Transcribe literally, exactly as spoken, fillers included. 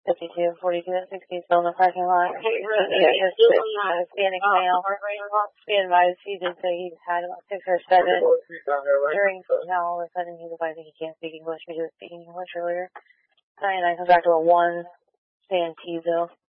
fifty-two, forty-two, and sixty still in the parking lot. Yeah, just uh, Hispanic male. Be advised, he did say he had about six or seven drinks. Now all of a sudden he's advising he can't speak English. He was speaking English earlier. ninety-nine comes back to a one, saying T-Bill.